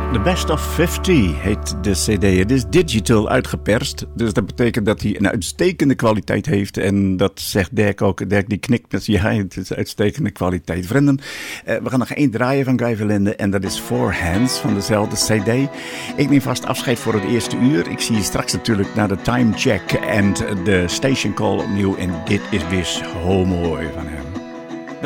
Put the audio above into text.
The Best of 50 heet de cd. Het is digital uitgeperst. Dus dat betekent dat hij een uitstekende kwaliteit heeft. En dat zegt Dirk ook. Dirk die knikt met ja, het is uitstekende kwaliteit. Vrienden, we gaan nog één draaien van Guy Verlinde. En dat is Four Hands van dezelfde cd. Ik neem vast afscheid voor het eerste uur. Ik zie je straks natuurlijk naar de time check en de station call opnieuw. En dit is weer zo mooi van hem.